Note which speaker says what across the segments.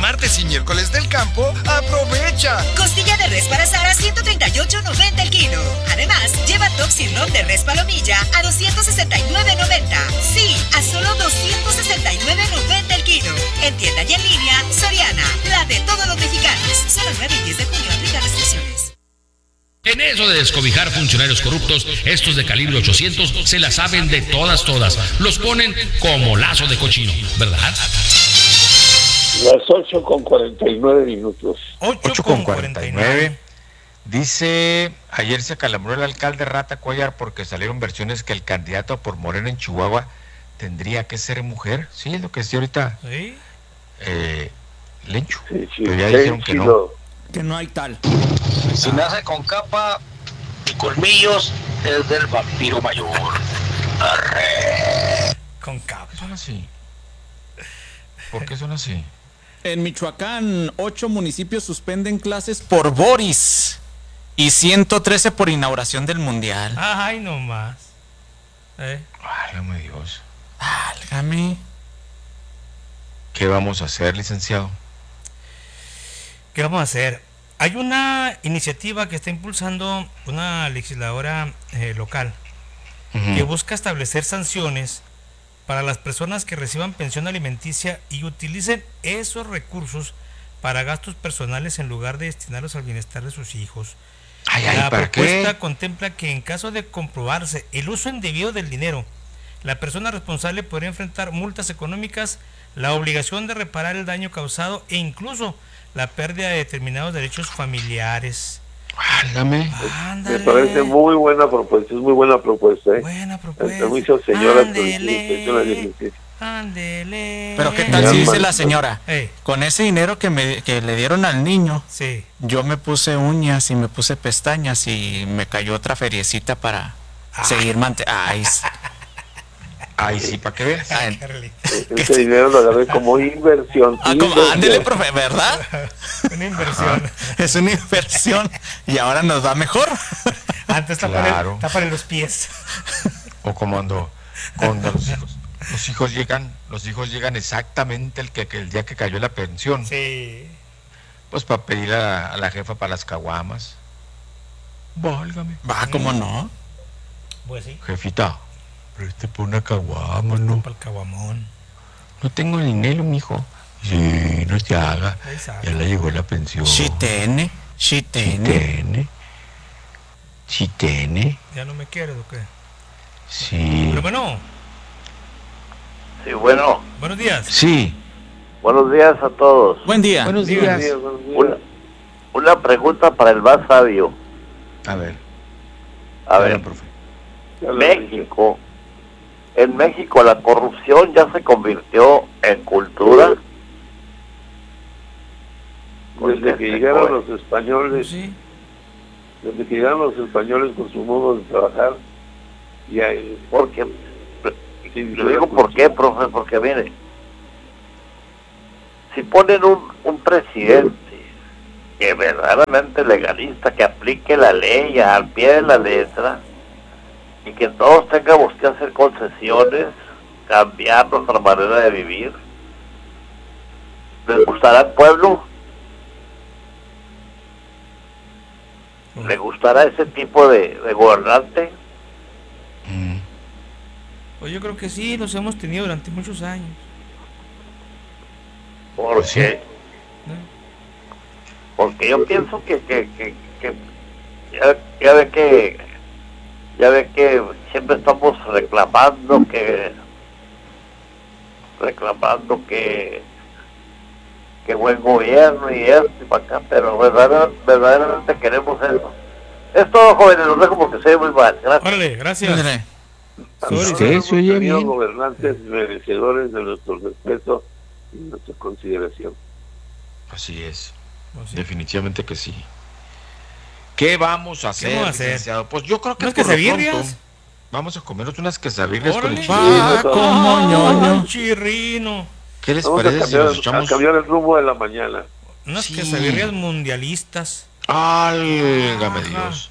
Speaker 1: martes y miércoles del campo, ¡aprovecha!
Speaker 2: Costilla de res para asar a 138.90 el kilo. Además, lleva top sirloin de res palomilla a 269.90. Sí, a solo 269.90 el kilo. En tienda y en línea, Soriana, la de todos los mexicanos. Solo 9 y 10 de junio aplica restricciones.
Speaker 3: En eso de descobijar funcionarios corruptos, estos de calibre 800 se la saben de todas. Los ponen como lazo de cochino, ¿verdad?
Speaker 4: Las 8:49.
Speaker 5: 8:49. Dice, ayer se acalambó el alcalde Rata Cuellar porque salieron versiones que el candidato por Morena en Chihuahua tendría que ser mujer. Sí, es lo que decía ahorita.
Speaker 6: ¿Sí?
Speaker 5: Lencho.
Speaker 4: Sí,
Speaker 5: pero ya dijeron que no.
Speaker 6: Que no hay tal.
Speaker 7: Si nace con capa y colmillos, es del vampiro mayor. Arre.
Speaker 6: Con capa.
Speaker 5: ¿Son así? ¿Por qué son así?
Speaker 6: En Michoacán, 8 municipios suspenden clases por Boris y 113 por inauguración del Mundial.
Speaker 8: Ay, no más.
Speaker 5: Válgame Dios.
Speaker 6: Válgame.
Speaker 5: ¿Qué vamos a hacer, licenciado?
Speaker 8: ¿Qué vamos a hacer? Hay una iniciativa que está impulsando una legisladora local que busca establecer sanciones para las personas que reciban pensión alimenticia y utilicen esos recursos para gastos personales en lugar de destinarlos al bienestar de sus hijos. La propuesta contempla que en caso de comprobarse el uso indebido del dinero, la persona responsable podría enfrentar multas económicas, la obligación de reparar el daño causado e incluso la pérdida de determinados derechos familiares.
Speaker 5: Válgame.
Speaker 4: Me parece muy buena propuesta, es muy buena propuesta,
Speaker 8: Buena propuesta.
Speaker 4: Permiso, señora.
Speaker 8: Ándele.
Speaker 6: Pero qué tal si dice la señora, con ese dinero que le dieron al niño,
Speaker 8: sí,
Speaker 6: yo me puse uñas y me puse pestañas y me cayó otra feriecita para seguir
Speaker 5: Ay, sí, para que veas.
Speaker 4: Ese dinero lo agarré como inversión.
Speaker 6: Ándele, profe, ¿verdad?
Speaker 8: Una inversión.
Speaker 6: Es una inversión y ahora nos va mejor.
Speaker 8: Antes tápale los pies.
Speaker 5: O como cuando los hijos llegan exactamente el día que cayó la pensión.
Speaker 8: Sí.
Speaker 5: Pues para pedir a la jefa para las caguamas. Válgame.
Speaker 6: ¿Cómo no?
Speaker 8: Pues sí.
Speaker 5: Jefita, preste por una caguama, ¿no?
Speaker 8: Para el caguamón.
Speaker 5: No tengo dinero, mijo. Sí, no se haga. Ya le llegó la pensión.
Speaker 6: Sí tiene.
Speaker 8: ¿Ya no me quieres o qué?
Speaker 5: Sí.
Speaker 8: Pero bueno.
Speaker 4: Sí, bueno.
Speaker 8: Buenos días.
Speaker 5: Sí.
Speaker 4: Buenos días a todos.
Speaker 6: Buen día.
Speaker 5: Buenos días.
Speaker 4: Una pregunta para el más sabio.
Speaker 5: A ver, profe.
Speaker 4: En México la corrupción ya se convirtió en cultura. Desde que llegaron los españoles, desde que llegaron los españoles con su modo de trabajar, ya porque lo digo por qué, profe, porque mire, si ponen un presidente que verdaderamente legalista, que aplique la ley al pie de la letra y que todos tengamos que hacer concesiones, cambiar nuestra manera de vivir, ¿les gustará al pueblo? ¿Le gustará ese tipo de gobernante?
Speaker 8: Pues yo creo que sí, los hemos tenido durante muchos años.
Speaker 4: ¿Por qué? Porque yo pienso que ya ve que siempre estamos reclamando que buen gobierno y esto y para acá, pero verdaderamente queremos eso. Es todo, jóvenes, los dejo porque soy muy mal. Gracias.
Speaker 8: Órale, gracias.
Speaker 4: Usted se oye bien. Gobernantes merecedores de nuestro respeto y nuestra consideración.
Speaker 5: Así es. Definitivamente que sí. ¿Qué vamos a hacer, licenciado? Pues yo creo que
Speaker 8: ¿unas quesadillas?
Speaker 5: Vamos a comernos unas quesadillas con el
Speaker 8: chirrino.
Speaker 5: ¿Qué les parece si nos echamos?
Speaker 4: A cambiar el rumbo de la mañana.
Speaker 8: Unas quesadillas mundialistas.
Speaker 5: Álgame Dios.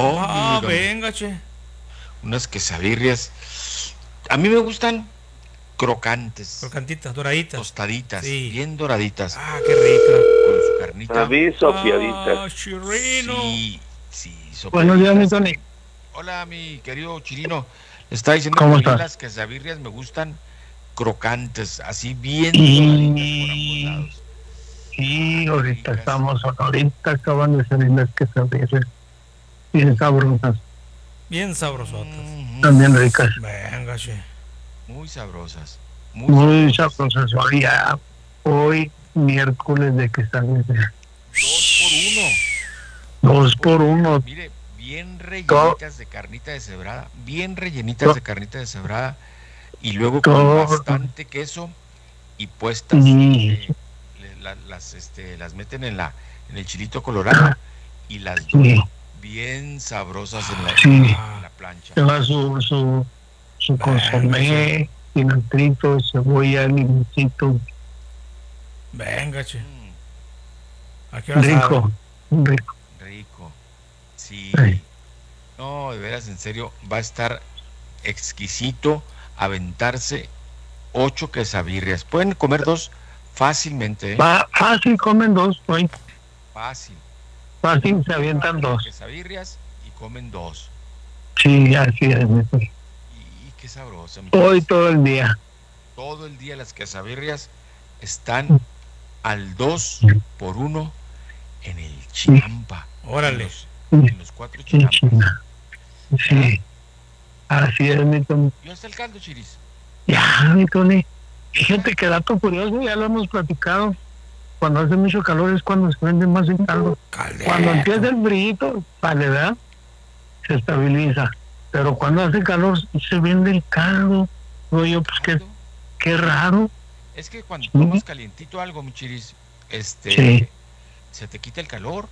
Speaker 8: Venga, che.
Speaker 5: Unas quesadillas. A mí me gustan crocantes,
Speaker 8: Crocantitas, doraditas.
Speaker 5: tostaditas,
Speaker 8: Sí.
Speaker 5: bien doraditas,
Speaker 8: Ah, qué rico.
Speaker 5: con su carnita.
Speaker 4: Para mí, sopiaditas.
Speaker 8: Ah, chirrino.
Speaker 5: Sí,
Speaker 9: Buenos días, mi
Speaker 5: sopiaditas.
Speaker 9: Tony.
Speaker 5: Hola, mi querido Chirino. Le estaba diciendo
Speaker 9: ¿Cómo
Speaker 5: que a mí
Speaker 9: estás?
Speaker 5: las quesabirrias me gustan crocantes, así bien
Speaker 9: Y-
Speaker 5: doraditas por ambos lados.
Speaker 9: Sí, ahorita
Speaker 5: Ricas.
Speaker 9: ahorita acaban de salir las quesadillas. Bien sabrosas,
Speaker 8: Bien sabrosotas.
Speaker 9: también ricas.
Speaker 8: Venga, che.
Speaker 5: Muy sabrosas.
Speaker 9: Muy sabrosas. Hoy miércoles de quesadillas. 2 por 1.
Speaker 5: Mire, bien rellenitas de carnita deshebrada, bien rellenitas de carnita deshebrada y luego con
Speaker 9: Todo.
Speaker 5: bastante queso y puestas,
Speaker 9: Sí.
Speaker 5: las meten en el chilito colorado y las
Speaker 9: Sí.
Speaker 5: doran bien sabrosas en
Speaker 9: Sí.
Speaker 5: en la plancha.
Speaker 9: Lleva su consomé, cilantrito, cebolla, limoncito.
Speaker 8: Venga, che.
Speaker 5: Mm,
Speaker 8: ¿A qué hora sabe?
Speaker 9: Rico.
Speaker 5: rico. Sí.
Speaker 9: Sí.
Speaker 5: No, de veras, en serio, va a estar exquisito aventarse 8 quesabirrias. Pueden comer 2 fácilmente, ¿eh?
Speaker 9: Va fácil, comen 2 hoy.
Speaker 5: Fácil.
Speaker 9: Fácil, se avientan 2.
Speaker 5: Quesabirrias y comen 2.
Speaker 9: Sí, así es. mi Tony.
Speaker 5: Y qué sabroso.
Speaker 9: Hoy todo el día.
Speaker 5: Todo el día las quesabirrias están al 2 por 1 en el Chinampa.
Speaker 8: Órale.
Speaker 5: En los 4
Speaker 9: En
Speaker 5: Chinampas.
Speaker 9: China. Sí. Así es, mi Tony.
Speaker 5: ¿Yo hasta el caldo, Chiris?
Speaker 9: Ya, mi Tony. Fíjate que dato curioso, ya lo hemos platicado. Cuando hace mucho calor es cuando se vende más el caldo. Cuando empieza el brillito, vale, ¿verdad? Se estabiliza. Pero cuando hace calor se vende el caldo. Oye, pues
Speaker 5: ¿Caldo?
Speaker 9: qué raro.
Speaker 5: Es que cuando tomas calientito algo, mi Chiris,
Speaker 9: Sí.
Speaker 5: se te quita el calor.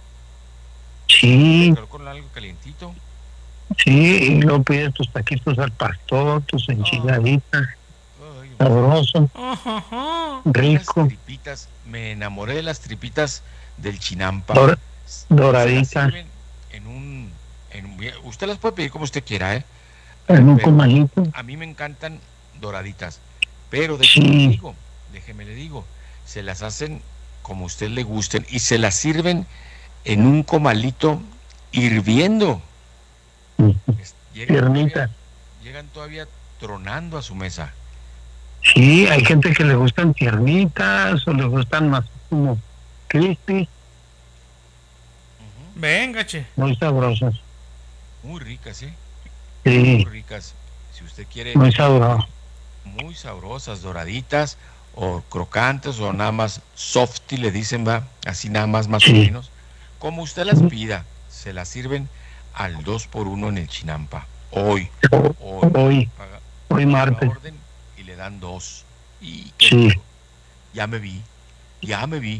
Speaker 9: Sí,
Speaker 5: El calor con algo calientito.
Speaker 9: sí, y luego pides tus taquitos al pastor, tus enchiladitas,
Speaker 5: Ay,
Speaker 9: sabroso,
Speaker 8: Ajá.
Speaker 9: rico,
Speaker 5: Las tripitas, me enamoré de las tripitas del Chinampa.
Speaker 9: dor-
Speaker 5: Se las
Speaker 9: doraditas,
Speaker 5: sirven usted las puede pedir como usted quiera, ¿eh?
Speaker 9: en un
Speaker 5: Pero
Speaker 9: comalito.
Speaker 5: a mí me encantan doraditas. Pero
Speaker 9: Sí.
Speaker 5: déjeme le digo, se las hacen como a usted le gusten y se las sirven en un comalito hirviendo.
Speaker 9: Tiernitas.
Speaker 5: Llegan todavía tronando a su mesa.
Speaker 9: Sí, hay gente que le gustan tiernitas o le gustan más como crispy,
Speaker 8: Venga, che.
Speaker 9: muy sabrosas.
Speaker 5: Muy ricas, ¿eh?
Speaker 9: Sí,
Speaker 5: Muy ricas. Si usted quiere,
Speaker 9: muy sabrosas.
Speaker 5: muy sabrosas, doraditas o crocantes o nada más softy, le dicen, va, así nada más o
Speaker 9: Sí.
Speaker 5: menos. Como usted las pida, se las sirven al 2 por 1 en el Chinampa. Hoy
Speaker 9: Hoy
Speaker 5: paga la
Speaker 9: martes.
Speaker 5: orden y le dan 2. Y qué
Speaker 9: Sí.
Speaker 5: rico. Ya me vi.
Speaker 9: Ya, Mary.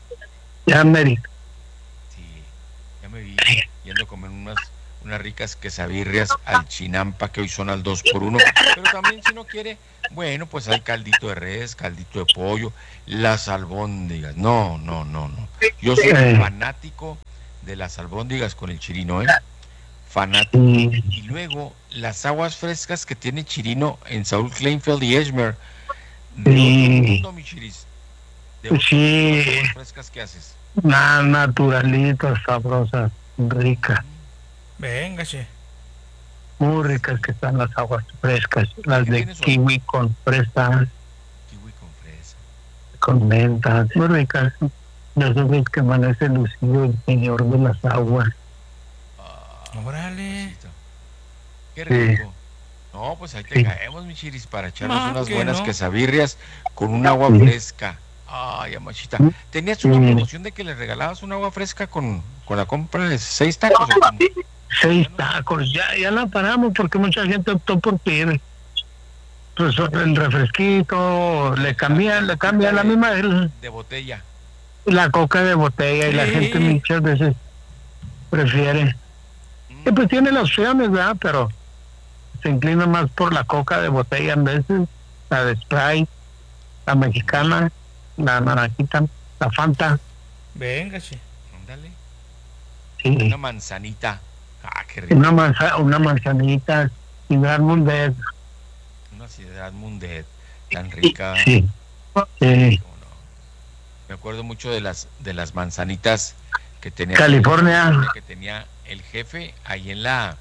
Speaker 5: Sí, ya me vi yendo a comer unas ricas quesabirrias al Chinampa, que hoy son al 2 por 1. Pero también, si no quiere, bueno, pues hay caldito de res, caldito de pollo, las albóndigas. No. Yo soy fanático de las albóndigas con el Chirino, ¿eh? Fanático.
Speaker 9: Sí.
Speaker 5: Y luego las aguas frescas que tiene Chirino en Saúl Kleinfeld y Esmer. De
Speaker 9: Sí.
Speaker 5: otro mundo, mi Chiris. De otro
Speaker 9: Sí.
Speaker 5: mundo, las aguas frescas que haces.
Speaker 9: Naturalitas, sabrosas, ricas,
Speaker 8: Venga, che.
Speaker 9: muy ricas que están las aguas frescas, las
Speaker 5: ¿Qué
Speaker 9: de
Speaker 5: tienes hoy?
Speaker 9: kiwi con fresa,
Speaker 5: Kiwi con fresa.
Speaker 9: con menta, muy ricas. Las veces que amanece lucido el señor de las aguas.
Speaker 8: Órale.
Speaker 5: Cosita. Qué rico. No, pues ahí te
Speaker 9: Sí.
Speaker 5: caemos, mi Chiris, para echarnos
Speaker 8: Ma,
Speaker 5: unas
Speaker 8: que
Speaker 5: buenas
Speaker 8: no.
Speaker 5: quesabirrias con un agua
Speaker 9: Sí.
Speaker 5: fresca. Ay, amachita. ¿Tenías una
Speaker 9: Sí.
Speaker 5: promoción de que le regalabas un agua fresca con la compra de 6 tacos? ¿O cómo?
Speaker 9: 6 tacos, ya la paramos porque mucha gente optó por pedir pues el refresquito, le cambian la misma
Speaker 5: De botella.
Speaker 9: la coca de botella y la
Speaker 8: Sí.
Speaker 9: gente muchas veces prefiere. Y pues tiene las opciones, ¿verdad? Pero se inclina más por la coca de botella en veces, la de Sprite, la mexicana, la naranjita, la Fanta,
Speaker 8: Venga, che.
Speaker 5: Ándale.
Speaker 9: sí,
Speaker 5: Una manzanita. Ah, qué rico.
Speaker 9: una manzanita, Ciudad Mundet,
Speaker 5: Una Ciudad Mundet. tan rica.
Speaker 9: Sí. Sí.
Speaker 5: ¿Cómo no? Me acuerdo mucho de las manzanitas que tenía
Speaker 9: California.
Speaker 5: que tenía el jefe ahí en el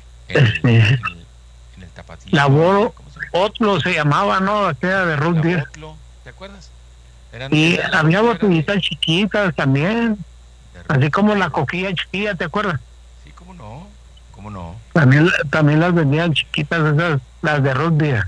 Speaker 5: Tapatío.
Speaker 9: La
Speaker 5: ¿Cómo se llama?
Speaker 9: Otlo se llamaba, ¿no? Aquella de Root
Speaker 5: La
Speaker 9: Beer.
Speaker 5: Otlo, ¿te acuerdas?
Speaker 9: Y
Speaker 5: la
Speaker 9: había
Speaker 5: Otlo era
Speaker 9: botellitas chiquitas también,
Speaker 5: de
Speaker 9: así
Speaker 5: Root
Speaker 9: como
Speaker 5: Beer.
Speaker 9: la coquilla chiquilla, ¿te acuerdas?
Speaker 5: Sí, cómo no, cómo no.
Speaker 9: También las vendían chiquitas esas, las de Root Beer.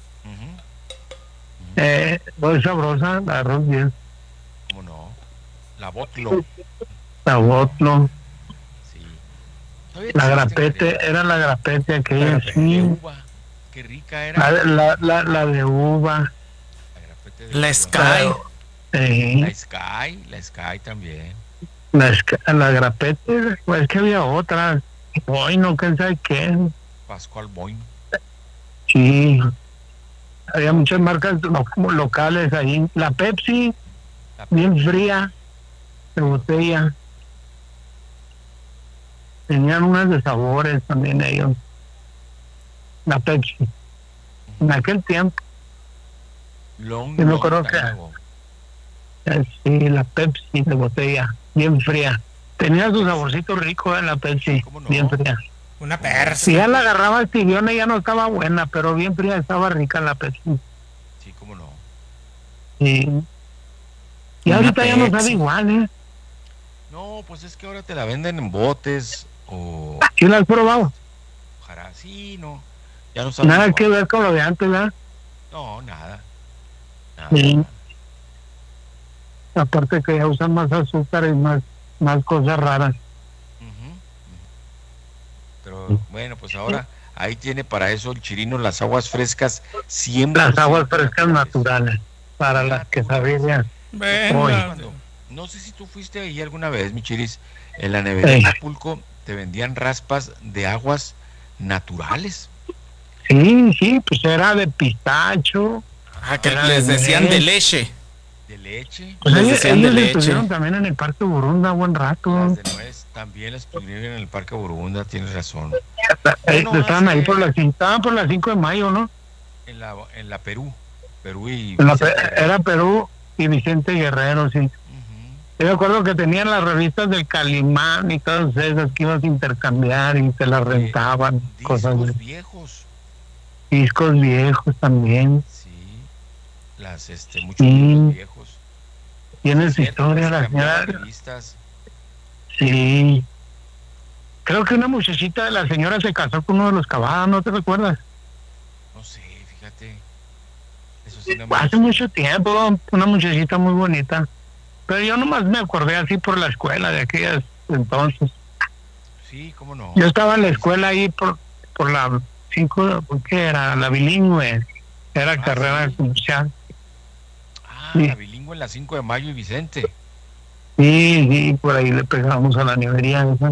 Speaker 9: Muy sabrosa, la de Root Beer.
Speaker 5: Cómo no. La Botlo.
Speaker 9: La Otlo.
Speaker 5: Sí. Todavía
Speaker 9: La
Speaker 5: existen,
Speaker 9: grapete,
Speaker 5: creo.
Speaker 9: era la grapete aquella,
Speaker 5: De
Speaker 9: sí.
Speaker 5: uva. Qué rica era.
Speaker 9: La de uva.
Speaker 5: La grapete de
Speaker 6: La
Speaker 5: uva.
Speaker 6: Sky.
Speaker 5: La Sky también.
Speaker 9: La grapete, pues es que había otras. Hoy no, quién sabe qué.
Speaker 5: Pascual Boing.
Speaker 9: Sí. Había muchas marcas locales ahí. La Pepsi, bien fría, de botella. Tenían unas de sabores también ellos. La Pepsi. En aquel tiempo.
Speaker 5: Long,
Speaker 9: Yo me
Speaker 5: long
Speaker 9: acuerdo
Speaker 5: time
Speaker 9: que-
Speaker 5: ago.
Speaker 9: Sí, la Pepsi de botella, bien fría. Tenía su saborcito rico en la Pepsi,
Speaker 5: ¿Cómo no?
Speaker 9: bien fría.
Speaker 8: Una persa.
Speaker 9: Si ya la agarraba el tibión, ya no estaba buena, pero bien fría estaba rica la Pepsi.
Speaker 5: Sí, cómo no.
Speaker 9: Sí. Y
Speaker 6: Una
Speaker 9: ahorita ya no
Speaker 6: Pepsi.
Speaker 9: sabe igual, ¿eh?
Speaker 5: No, pues es que ahora te la venden en botes o
Speaker 9: ¿Sí la has probado?
Speaker 5: ojalá. Sí, no. Ya no sabe
Speaker 9: Nada
Speaker 5: igual.
Speaker 9: que ver con lo de antes, ¿verdad?
Speaker 5: No, nada. Nada.
Speaker 9: Sí. Aparte que ya usan más azúcar y más cosas raras.
Speaker 5: Ujú. Pero bueno, pues ahora ahí tiene para eso el Chirino las aguas frescas 100%.
Speaker 9: Las aguas frescas naturales, para las quesadillas.
Speaker 8: Venga.
Speaker 5: Cuando- no sé si tú fuiste ahí alguna vez, mi Chiris, en la nevera de Acapulco te vendían raspas de aguas naturales.
Speaker 9: Sí, pues era de pistacho.
Speaker 6: Que
Speaker 9: Era
Speaker 6: les
Speaker 9: de
Speaker 6: decían
Speaker 9: miel.
Speaker 6: de leche.
Speaker 5: De leche,
Speaker 9: Pues
Speaker 6: Les
Speaker 9: ellos,
Speaker 6: decían de
Speaker 9: ellos
Speaker 6: leche.
Speaker 9: estuvieron también en el Parque Burunda buen rato.
Speaker 5: las de nuez también las pudieron en el Parque Burunda, tienes razón.
Speaker 9: Estaban ahí estaban por las 5 de mayo, ¿no?
Speaker 5: En la Perú y
Speaker 9: En la
Speaker 5: Vicente Guerrero.
Speaker 9: era Perú y Vicente Guerrero, sí.
Speaker 5: Ujú.
Speaker 9: Yo me acuerdo que tenían las revistas del Calimán y todas esas que ibas a intercambiar y te las rentaban, cosas
Speaker 5: Discos
Speaker 9: de
Speaker 5: viejos,
Speaker 9: discos viejos también.
Speaker 5: sí, muchos
Speaker 9: Sí.
Speaker 5: libros viejos.
Speaker 9: Tiene su
Speaker 5: Cierto,
Speaker 9: historia
Speaker 5: se
Speaker 9: la
Speaker 5: cambiaban
Speaker 9: señora.
Speaker 5: revistas.
Speaker 9: Sí. Creo que una muchachita de la señora se casó con uno de los Cavada, ¿no te recuerdas?
Speaker 5: No sé, fíjate. Eso sí no me
Speaker 9: Hace
Speaker 5: gusta.
Speaker 9: mucho tiempo, una muchachita muy bonita. Pero yo nomás me acordé así por la escuela de aquellas entonces.
Speaker 5: Sí, cómo no.
Speaker 9: Yo estaba en la escuela ahí por la 5, ¿qué era? La bilingüe. Era carrera
Speaker 5: sí.
Speaker 9: comercial.
Speaker 5: La bilingüe en la 5 de mayo y Vicente.
Speaker 9: Sí, por ahí le pegamos a la nevería esa.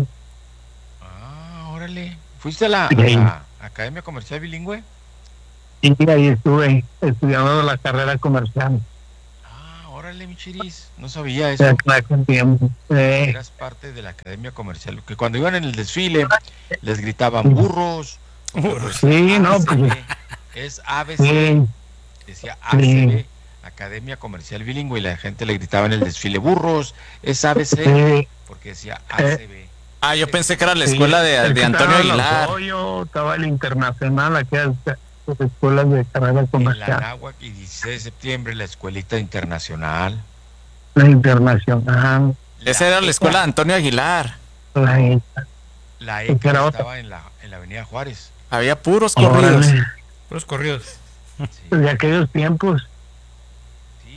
Speaker 5: Órale. ¿Fuiste a la
Speaker 9: Sí.
Speaker 5: Academia Comercial Bilingüe?
Speaker 9: Y ahí estuve estudiando la carrera comercial.
Speaker 5: Órale, mi Chiris. No sabía
Speaker 9: De
Speaker 5: eso.
Speaker 9: aquel tiempo.
Speaker 5: Eras parte de la Academia Comercial. Que cuando iban en el desfile les gritaban burros.
Speaker 9: Sí, no,
Speaker 5: ACB,
Speaker 9: pues.
Speaker 5: es ABC.
Speaker 9: Sí.
Speaker 5: Decía ACB, Academia Comercial Bilingüe, y la gente le gritaba en el desfile burros. Es ABC,
Speaker 9: Sí.
Speaker 5: porque decía ACB.
Speaker 6: Yo pensé que era la escuela
Speaker 9: Sí, es
Speaker 6: de
Speaker 9: que
Speaker 6: Antonio
Speaker 9: estaba
Speaker 6: Aguilar.
Speaker 9: Lozoyo, estaba el Internacional, aquellas escuelas de carrera
Speaker 5: En la
Speaker 9: comercial.
Speaker 5: Náhuac y 16 de septiembre la Escuelita Internacional.
Speaker 9: La Internacional.
Speaker 6: Esa era la escuela de Antonio Aguilar.
Speaker 9: La
Speaker 5: La
Speaker 9: Esa
Speaker 5: ECA
Speaker 9: era otra.
Speaker 5: estaba en la Avenida Juárez.
Speaker 6: Había puros corridos.
Speaker 9: Órale,
Speaker 8: Los corridos.
Speaker 9: pues de aquellos tiempos.
Speaker 5: Sí.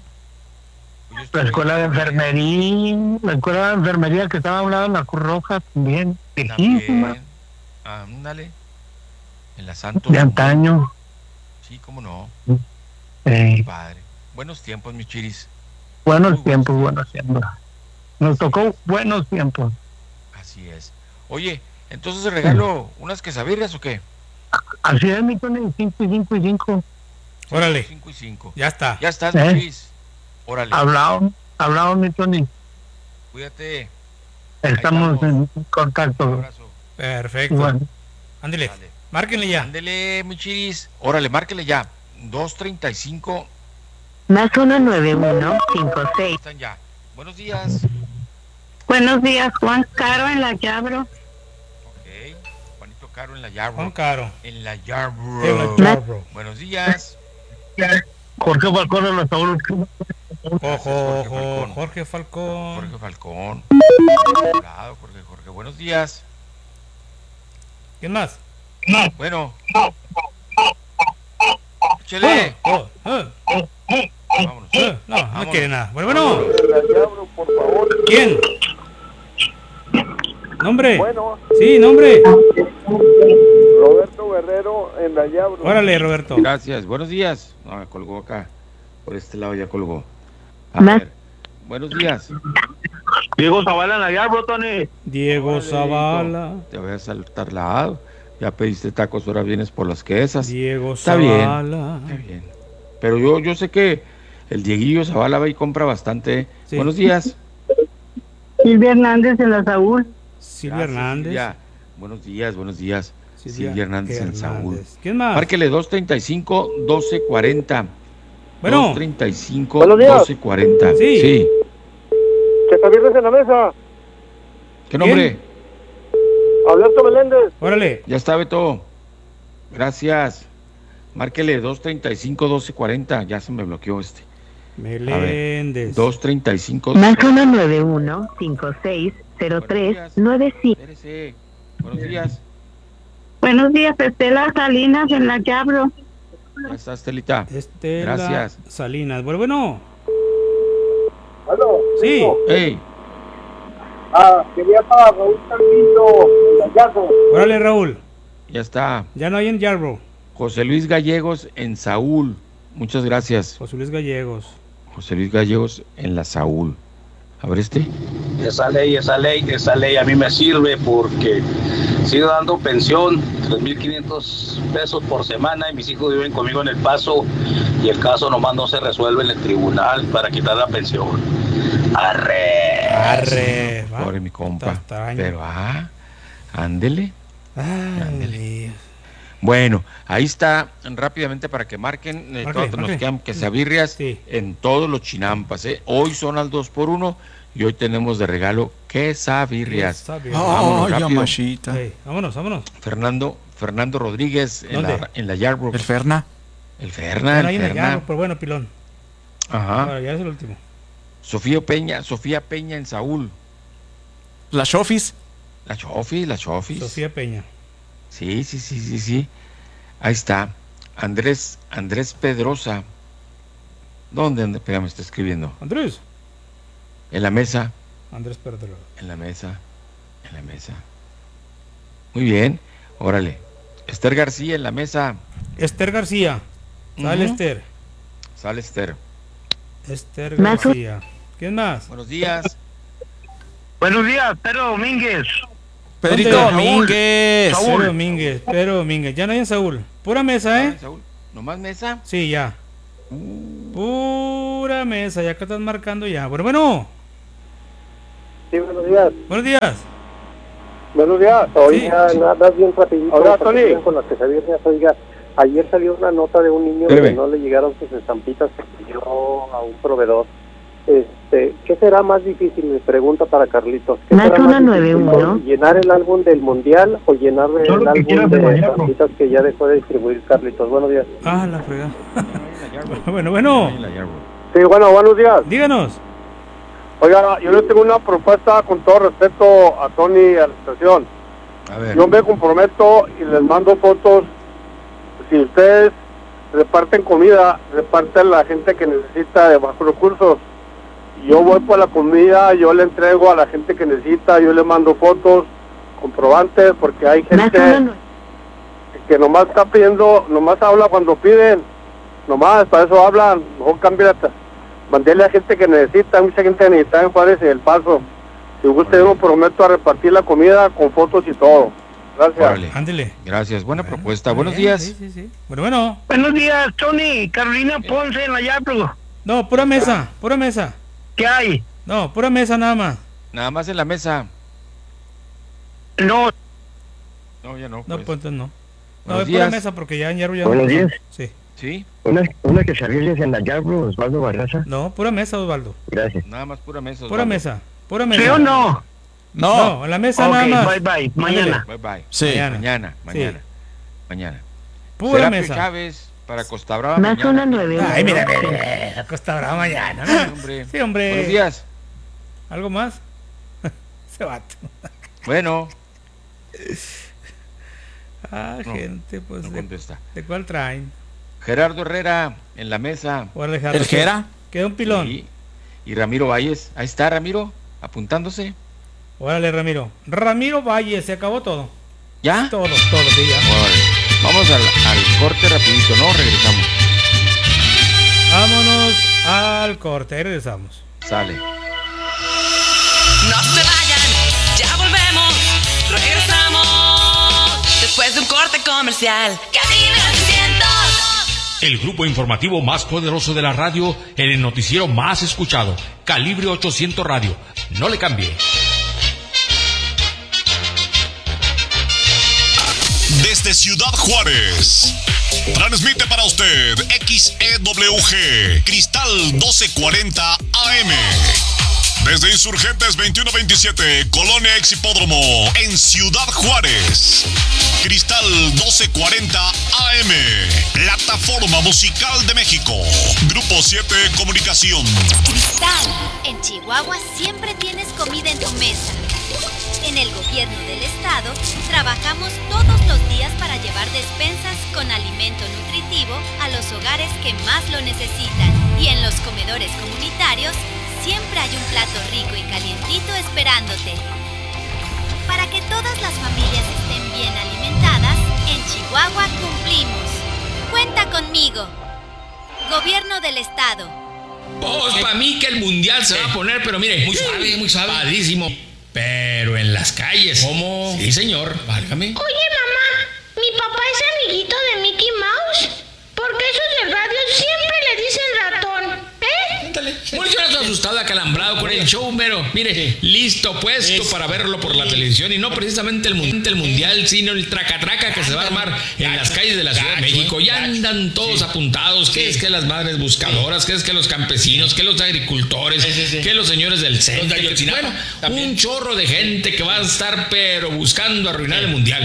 Speaker 5: Yo
Speaker 9: La
Speaker 5: estuve
Speaker 9: escuela de
Speaker 5: en
Speaker 9: enfermería, la escuela de enfermería que estaba a un lado en la Cruz Roja también. Viejísima,
Speaker 5: también. Ándale. En la Santos.
Speaker 9: de antaño.
Speaker 5: Sí, cómo no.
Speaker 9: Eh,
Speaker 5: Padre. Buenos tiempos, mi Chiris.
Speaker 9: buenos tiempos, buenos tiempos. Nos tocó buenos tiempos.
Speaker 5: Así es. Oye, entonces regalo unas quesabirrias o qué?
Speaker 9: Así es, mi Tony, 5 y 5 y 5.
Speaker 8: Órale.
Speaker 5: 5 y 5.
Speaker 8: Ya está.
Speaker 5: Ya estás, mi Chiris. Órale.
Speaker 9: Hablado, mi Tony.
Speaker 5: Cuídate.
Speaker 9: Estamos en
Speaker 5: Un
Speaker 9: contacto.
Speaker 5: abrazo.
Speaker 8: Perfecto.
Speaker 9: Bueno,
Speaker 8: Ándele.
Speaker 5: Dale.
Speaker 8: Márquenle ya.
Speaker 5: Ándele, mi Chiris. Órale, márquele ya. 235.
Speaker 10: Más 19156.
Speaker 5: Están ya. Buenos días.
Speaker 10: Buenos días, Juan Caro en la Yabro.
Speaker 5: Ok. Juanito Caro en la Yarbrough.
Speaker 8: Juan Caro.
Speaker 5: En la Yarbrough.
Speaker 8: En la Yarbrough.
Speaker 5: Buenos días.
Speaker 9: Jorge Falcón en la Saúl.
Speaker 8: Jorge Falcón.
Speaker 5: Jorge Falcón. Jorge. Buenos días.
Speaker 8: ¿Quién más?
Speaker 5: Bueno. Chele. Vámonos.
Speaker 8: No quiere nada. Bueno. ¿Quién? ¿Nombre?
Speaker 11: Bueno.
Speaker 8: Sí, nombre.
Speaker 11: Roberto Guerrero en la Yabro.
Speaker 8: Órale, Roberto.
Speaker 5: Gracias. Buenos días. No, me colgó acá. Por este lado ya colgó. A ver. Buenos días.
Speaker 9: Diego Zavala en la Yabro, Tony.
Speaker 8: Diego Zavala.
Speaker 5: Te voy a saltar lado. Ya pediste tacos, ahora vienes por las quesas.
Speaker 8: Diego
Speaker 5: Está
Speaker 8: Zavala.
Speaker 5: Bien. Está bien. Pero yo sé que el Dieguillo Zavala va y compra bastante.
Speaker 8: Sí.
Speaker 5: Buenos días.
Speaker 10: Silvia Hernández en la Saúl.
Speaker 8: Silvia Hernández.
Speaker 5: Silvia. Buenos días. Silvia Hernández en Saúl.
Speaker 8: ¿Quién más?
Speaker 5: Márquele 235-1240.
Speaker 8: Bueno.
Speaker 5: 235-1240.
Speaker 8: Sí.
Speaker 11: Que está viernes en la mesa.
Speaker 5: ¿Qué nombre?
Speaker 11: Alberto Meléndez.
Speaker 8: Órale.
Speaker 5: Ya está, Beto. Gracias. Márquele 235-1240. Ya se me bloqueó este.
Speaker 8: Meléndez.
Speaker 5: 235.
Speaker 10: Más 191560395.
Speaker 5: Espérese. Buenos días.
Speaker 10: Buenos días, Estela Salinas en la Yabro.
Speaker 5: Ya está, Estelita.
Speaker 8: Estela
Speaker 5: Gracias.
Speaker 8: Salinas. Bueno.
Speaker 11: ¿Aló?
Speaker 8: Sí.
Speaker 5: Hey.
Speaker 11: Quería para Raúl Carpinto en la Yabro.
Speaker 8: Órale, Raúl.
Speaker 5: Ya está.
Speaker 8: Ya no hay en Yarbrough.
Speaker 5: José Luis Gallegos en Saúl. Muchas gracias.
Speaker 8: José Luis Gallegos.
Speaker 5: José Luis Gallegos en la Saúl. A ver este.
Speaker 7: Esa ley a mí me sirve porque sigo dando pensión, 3.500 pesos por semana, y mis hijos viven conmigo en El Paso y el caso nomás no se resuelve en el tribunal para quitar la pensión. Arre.
Speaker 5: Pobre mi compa.
Speaker 8: Tastaño.
Speaker 5: Pero ándele.
Speaker 8: Ándele.
Speaker 5: Bueno, ahí está rápidamente para que marquen. Nos quedan quesabirrias
Speaker 8: Sí.
Speaker 5: en todos los chinampas. Hoy son al 2x1 y hoy tenemos de regalo quesabirrias. Vámonos rápido.
Speaker 6: Yamashita.
Speaker 8: Hey, vámonos.
Speaker 5: Fernando Rodríguez
Speaker 8: ¿Dónde?
Speaker 5: en la Yarbrough.
Speaker 6: El Ferna.
Speaker 5: El Ferna.
Speaker 8: Bueno, ahí en el Yarbrough, pero bueno, pilón.
Speaker 5: Ajá.
Speaker 8: Ahora, ya es el último.
Speaker 5: Sofía Peña en Saúl.
Speaker 6: La Chofis.
Speaker 5: La Chofis.
Speaker 8: Sofía Peña.
Speaker 5: Sí. Ahí está. Andrés Pedrosa. ¿Dónde? Espérame, me está escribiendo.
Speaker 8: Andrés.
Speaker 5: En la mesa.
Speaker 8: Andrés Pedro.
Speaker 5: En la mesa. Muy bien. Órale. Esther García en la mesa.
Speaker 8: Esther García. Sale
Speaker 5: Ujú.
Speaker 8: Esther.
Speaker 5: Sale Esther.
Speaker 8: Esther García. ¿Quién más?
Speaker 5: Buenos días.
Speaker 9: Buenos días, Pedro Domínguez.
Speaker 6: Pedrito
Speaker 8: ¿Dónde?
Speaker 6: Domínguez.
Speaker 8: Pedro Domínguez. Ya no hay en Saúl. Pura mesa, ¿eh?
Speaker 5: Saúl, ¿nomás mesa?
Speaker 8: Sí, ya. Pura mesa. Ya que estás marcando ya. Bueno.
Speaker 11: Sí, buenos días.
Speaker 8: Buenos días.
Speaker 11: Buenos días. Oiga,
Speaker 8: Sí.
Speaker 11: nada bien rapidito.
Speaker 8: Hola,
Speaker 11: para que
Speaker 8: Tony.
Speaker 11: sigan con las quesabirrias. Oiga, ayer salió una nota de un niño
Speaker 5: Espérame.
Speaker 11: que no le llegaron sus estampitas que pidió a un proveedor. ¿Qué será más difícil? Mi pregunta para Carlitos. ¿Qué
Speaker 10: Más
Speaker 11: será más
Speaker 10: 191.
Speaker 11: difícil, llenar el álbum del mundial o llenar el
Speaker 9: Yo lo que quiera
Speaker 11: álbum
Speaker 9: de
Speaker 11: de
Speaker 9: mañana.
Speaker 11: estampitas que ya dejó de distribuir Carlitos? Buenos días.
Speaker 8: La fregada. Bueno.
Speaker 5: En la Yarbrough.
Speaker 11: Sí, bueno, buenos días.
Speaker 8: Díganos.
Speaker 11: Oiga, yo le tengo una propuesta con todo respeto a Tony y a la estación.
Speaker 5: A ver.
Speaker 11: Yo me comprometo y les mando fotos. Si ustedes reparten comida, reparten a la gente que necesita de bajos recursos. Yo voy por la comida, yo le entrego a la gente que necesita, yo le mando fotos, comprobantes, porque hay gente que nomás está pidiendo, nomás habla cuando piden, nomás, para eso hablan, mejor cámbiate. Mandele a gente que necesita, mucha gente que necesita en Juárez y El Paso. Si gusta, yo me prometo a repartir la comida con fotos y todo. Gracias.
Speaker 5: Órale.
Speaker 8: Ándele.
Speaker 5: Gracias. Buena propuesta.
Speaker 8: Muy
Speaker 5: Buenos
Speaker 8: bien,
Speaker 5: días.
Speaker 8: Sí. Bueno.
Speaker 9: Buenos días, Tony. Carolina Ponce en la Yabro.
Speaker 8: No, pura mesa.
Speaker 9: ¿Qué hay?
Speaker 8: No, pura mesa nada más.
Speaker 5: Nada más en la mesa.
Speaker 9: No.
Speaker 5: No, ya no.
Speaker 8: No, pues entonces no. No,
Speaker 5: Buenos
Speaker 8: es pura
Speaker 5: días.
Speaker 8: mesa porque ya en Yarbrough ya
Speaker 9: Buenos
Speaker 8: no.
Speaker 9: días.
Speaker 8: Sí.
Speaker 5: ¿Sí?
Speaker 12: Una quesadilla en la llave, Osvaldo Barraza.
Speaker 8: No, pura mesa, Osvaldo.
Speaker 12: Gracias.
Speaker 5: Nada más pura mesa, Osvaldo.
Speaker 8: Pura mesa. Pura mesa.
Speaker 9: ¿Sí o no?
Speaker 8: No, en la mesa
Speaker 9: Ok,
Speaker 8: nada más.
Speaker 9: bye bye, mañana.
Speaker 5: Bye bye.
Speaker 6: Sí.
Speaker 5: Mañana.
Speaker 8: Pura
Speaker 5: Serapio
Speaker 8: mesa.
Speaker 5: Chávez para Costa Brava
Speaker 10: Más
Speaker 5: mañana.
Speaker 10: una 9.
Speaker 8: Ay, mira, Costa Brava mañana.
Speaker 5: Sí, hombre.
Speaker 8: Sí, hombre.
Speaker 5: Buenos días.
Speaker 8: ¿Algo más? Se vato.
Speaker 5: Bueno.
Speaker 8: No, gente, pues.
Speaker 5: No contesta.
Speaker 8: ¿De cuál traen?
Speaker 5: Gerardo Herrera en la mesa.
Speaker 6: ¿El Gera?
Speaker 8: Queda un pilón.
Speaker 5: Sí. Y Ramiro Valles. Ahí está Ramiro, apuntándose.
Speaker 8: Órale, Ramiro. Ramiro Valle, se acabó todo.
Speaker 5: ¿Ya?
Speaker 8: Todo, sí, ya.
Speaker 5: Órale. Vamos al corte rapidito, ¿no? Regresamos.
Speaker 8: Vámonos al corte, ahí regresamos.
Speaker 5: Sale.
Speaker 13: No se vayan, ya volvemos, regresamos, después de un corte comercial. Cadena 300.
Speaker 3: El grupo informativo más poderoso de la radio, en el noticiero más escuchado, Calibre 800 Radio. No le cambie.
Speaker 14: Desde Ciudad Juárez, transmite para usted XEWG, Cristal 1240 AM. Desde Insurgentes 2127, Colonia Ex Hipódromo, en Ciudad Juárez. Cristal 1240 AM, Plataforma Musical de México. Grupo 7 Comunicación.
Speaker 15: Cristal, en Chihuahua siempre tienes comida en tu mesa. En el gobierno del estado, trabajamos todos los días para llevar despensas con alimento nutritivo a los hogares que más lo necesitan. Y en los comedores comunitarios, siempre hay un plato rico y calientito esperándote. Para que todas las familias estén bien alimentadas, en Chihuahua cumplimos. Cuenta conmigo. Gobierno del Estado.
Speaker 3: Pues para mí que el mundial se va a poner, pero mire, muy suave, padrísimo. Pero en las calles. ¿Cómo? Sí, señor, válgame.
Speaker 16: Oye, mamá, mi papá es amiguito de Mickey Mouse. Porque esos del radio siempre le dicen ratón,
Speaker 3: Ándale. Bueno, yo estoy asustado, acalambrado con el show, pero mire, listo, puesto para verlo por la televisión y no precisamente el mundial, sino el tracatraca que se va a armar en las calles de la Ciudad de México. Ya andan todos apuntados, que es que las madres buscadoras, que es que los campesinos, que los agricultores, que los señores del centro. Bueno, un chorro de gente que va a estar pero buscando arruinar el mundial.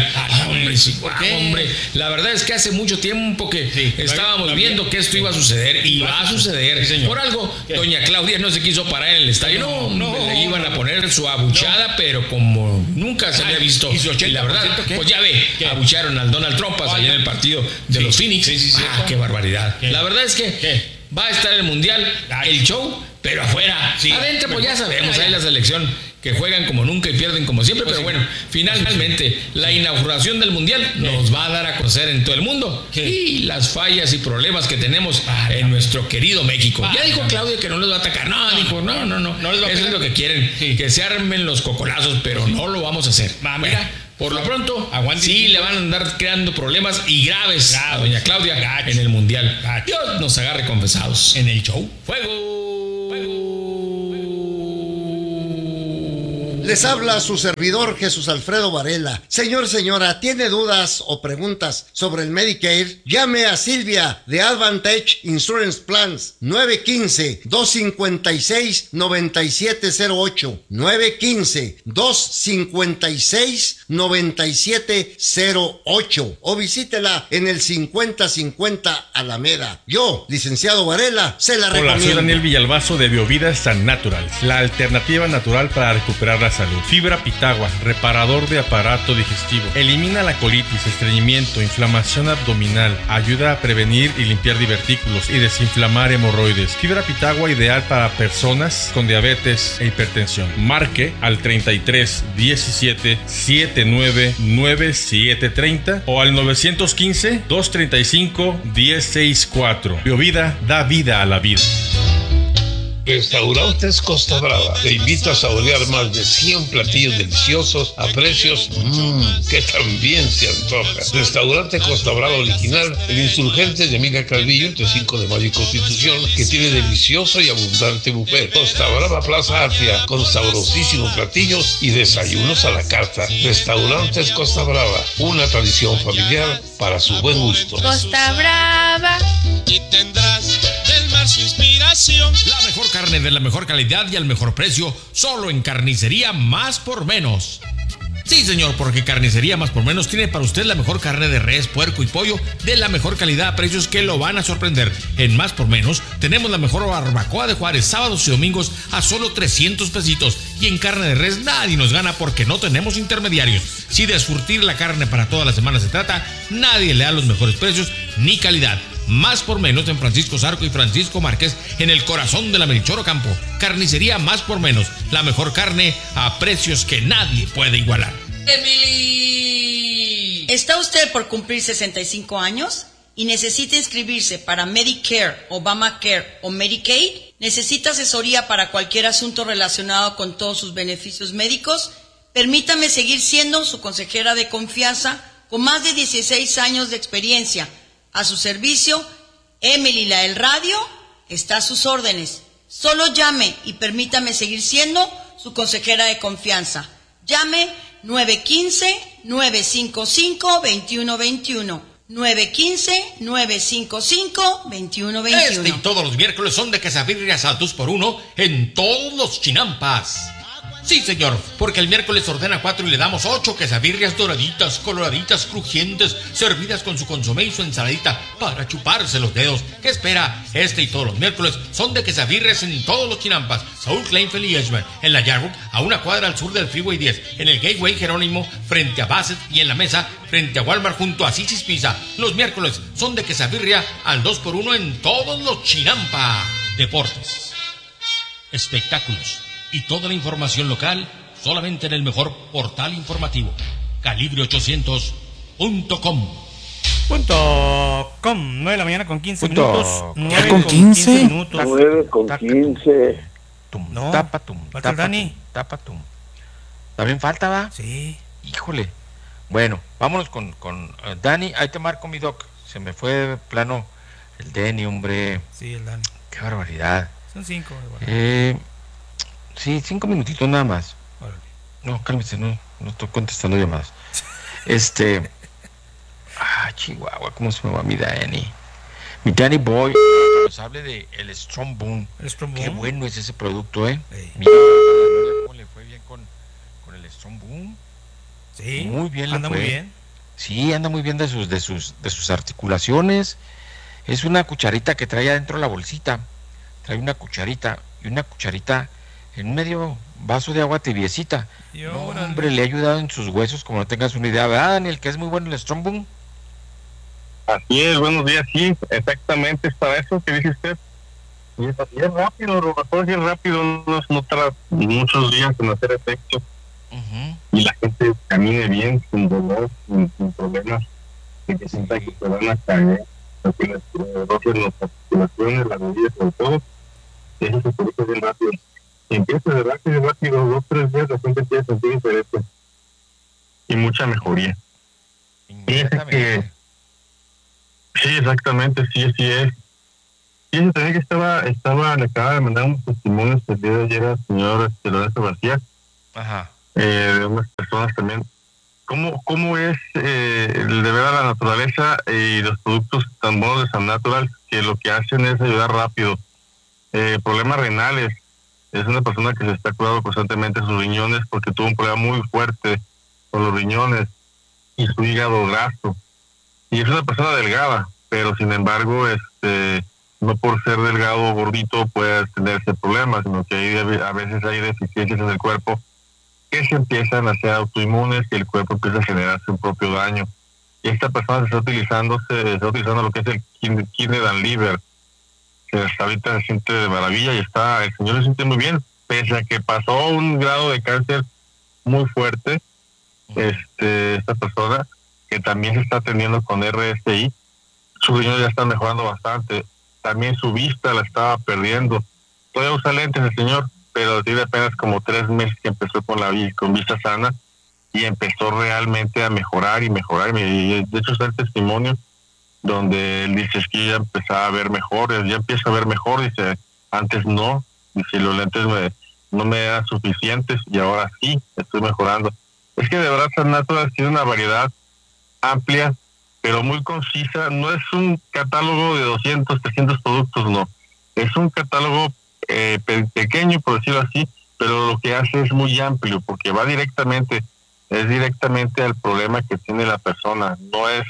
Speaker 3: Hombre, la verdad es que hace mucho tiempo que estábamos viendo que esto iba a suceder y va a suceder. Por algo, doña Claudia no se quiso parar en el estadio. No, le iban a poner su abuchada, pero como nunca se había visto. Y la verdad, pues ya ve, abucharon al Donald Trump allá en el partido de los Phoenix. Qué barbaridad. La verdad es que va a estar el mundial, el show, pero afuera. Adentro, pues ya sabemos, hay la selección que juegan como nunca y pierden como siempre, pero bueno, finalmente la inauguración del mundial nos va a dar a conocer en todo el mundo y las fallas y problemas que tenemos en nuestro querido México. Ya dijo Claudia que no les va a atacar. No, dijo, no. Eso es lo que quieren, que se armen los cocolazos, pero no lo vamos a hacer. Mira, por lo pronto, sí le van a andar creando problemas y graves a doña Claudia en el mundial. Dios nos agarre confesados. En el show. ¡Fuego!
Speaker 17: Les habla su servidor Jesús Alfredo Varela. Señor, señora, ¿tiene dudas o preguntas sobre el Medicare? Llame a Silvia de Advantage Insurance Plans 915-256-9708 915-256-9708 o visítela en el 5050 Alameda. Yo, licenciado Varela, se la recomiendo.
Speaker 18: Hola, soy Daniel Villalbazo de Biovida San Natural, la alternativa natural para recuperar la salud. Fibra Pitagua, reparador de aparato digestivo. Elimina la colitis, estreñimiento, inflamación abdominal. Ayuda a prevenir y limpiar divertículos y desinflamar hemorroides. Fibra Pitagua ideal para personas con diabetes e hipertensión. Marque al 33 17 79 9730 o al 915 235 1064. Biovida da vida a la vida.
Speaker 19: Restaurantes Costa Brava te invita a saborear más de 100 platillos deliciosos a precios que también se antoja. Restaurante Costa Brava original, el Insurgentes de Amiga Calvillo, entre 5 de Mayo y Constitución, que tiene delicioso y abundante buffet. Costa Brava Plaza Artia, con sabrosísimos platillos y desayunos a la carta. Restaurantes Costa Brava, una tradición familiar para su buen gusto.
Speaker 16: Costa Brava,
Speaker 20: y tendrás del mar su inspiración.
Speaker 3: La mejor carne de la mejor calidad y al mejor precio, solo en Carnicería Más por Menos. Sí, señor, porque Carnicería Más por Menos tiene para usted la mejor carne de res, puerco y pollo de la mejor calidad a precios que lo van a sorprender. En Más por Menos tenemos la mejor barbacoa de Juárez, sábados y domingos a solo 300 pesitos. Y en carne de res nadie nos gana porque no tenemos intermediarios. Si de surtir la carne para toda la semana se trata, nadie le da los mejores precios ni calidad. Más por Menos en Francisco Zarco y Francisco Márquez, en el corazón de la Melchor Ocampo. Carnicería Más por Menos, la mejor carne a precios que nadie puede igualar.
Speaker 21: ¡Emily! ¿Está usted por cumplir 65 años y necesita inscribirse para Medicare, Obamacare o Medicaid? ¿Necesita asesoría para cualquier asunto relacionado con todos sus beneficios médicos? Permítame seguir siendo su consejera de confianza con más de 16 años de experiencia. A su servicio, Emily la del radio está a sus órdenes. Solo llame y permítame seguir siendo su consejera de confianza. Llame 915-955-2121. 915-955-2121.
Speaker 3: Este y todos los miércoles son de quesabirrias al 2x1 en todos los chinampas. Sí, señor, porque el miércoles ordena 4 y le damos 8 quesabirrias doraditas, coloraditas, crujientes, servidas con su consomé y su ensaladita para chuparse los dedos. ¿Qué espera? Este y todos los miércoles son de quesabirrias en todos los chinampas. Saúl Kleinfeld y Edgeman, en la Yarwood, a una cuadra al sur del Freeway 10, en el Gateway Jerónimo, frente a Bassett, y en la Mesa, frente a Walmart, junto a Sisis Pizza. Los miércoles son de quesabirria al 2x1 en todos los chinampas. Deportes, espectáculos y toda la información local solamente en el mejor portal informativo, calibre800.com.
Speaker 8: .com, 9 de la mañana con 15 minutos.
Speaker 6: 9 con 15
Speaker 8: minutos.
Speaker 22: 9 con 15.
Speaker 8: No,
Speaker 5: falta
Speaker 8: el Dani.
Speaker 5: ¿También falta, va?
Speaker 8: Sí.
Speaker 5: Híjole. Bueno, vámonos con Dani. Ahí te marco, mi doc. Se me fue de plano el Dani, hombre.
Speaker 8: Sí, el Dani.
Speaker 5: Qué barbaridad.
Speaker 8: Son 5.
Speaker 5: Sí, 5 minutitos nada más.
Speaker 8: Órale.
Speaker 5: No, cálmese, no estoy contestando llamadas. Chihuahua, ¿cómo se me va mi Dani? Mi Danny Boy nos hable de el Strong Boom. Qué bueno es ese producto, Mira, cómo le fue bien con el Strong Boom.
Speaker 8: Sí,
Speaker 5: muy bien,
Speaker 8: anda muy bien.
Speaker 5: Sí, anda muy bien de sus articulaciones. Es una cucharita que trae adentro la bolsita. Trae una cucharita y una cucharita en medio vaso de agua tibiecita. No, hombre, le ha ayudado en sus huesos, como no tengas una idea, ¿verdad, Daniel? Que es muy bueno el Strong Boom.
Speaker 23: Así es, buenos días, sí, exactamente es para eso que dice usted. Y es así, es rápido, lo mejor es rápido, no tarda muchos días en hacer efecto. Y la gente camine bien, sin dolor, sin problemas, que se sienta que se van a caer, que les rojen las articulaciones, las rodillas, sobre todo. Eso se produce bien rápido. Empieza de rápido, 2-3 días, la gente empieza a sentir diferente. Y mucha mejoría. Fíjese que sí, exactamente, sí es. Fíjese también que le acaba de mandar unos testimonios el día de ayer al señor Lorenzo García.
Speaker 5: Ajá.
Speaker 23: De unas personas también. ¿Cómo es el de ver a la naturaleza y los productos tan buenos de San Natural, que lo que hacen es ayudar rápido? Problemas renales. Es una persona que se está cuidando constantemente sus riñones porque tuvo un problema muy fuerte con los riñones y su hígado graso. Y es una persona delgada, pero sin embargo, no por ser delgado o gordito puede tener ese problema, sino que a veces hay deficiencias en el cuerpo que se empiezan a hacer autoinmunes y el cuerpo empieza a generar su propio daño. Y esta persona se está utilizando lo que es el kidney and liver. Ahorita se siente de maravilla y el señor se siente muy bien, pese a que pasó un grado de cáncer muy fuerte. Esta persona que también se está atendiendo con RSI, sus riñones ya están mejorando bastante. También su vista la estaba perdiendo. Todavía usa lentes el señor, pero tiene apenas como 3 meses que empezó con vista sana y empezó realmente a mejorar y mejorar. Y de hecho está el testimonio donde él dice, es que ya empezaba a ver mejor, ya empieza a ver mejor, dice, antes no, dice, los lentes no me eran suficientes y ahora sí, estoy mejorando. Es que de verdad San Natural tiene una variedad amplia pero muy concisa. No es un catálogo de 200, 300 productos, no. Es un catálogo pequeño, por decirlo así, pero lo que hace es muy amplio, porque va directamente al problema que tiene la persona. No es